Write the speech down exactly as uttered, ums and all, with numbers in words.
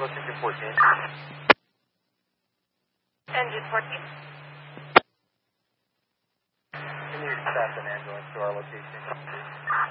Engine fourteen. Engine fourteen. Can you dispatch an ambulance to our location?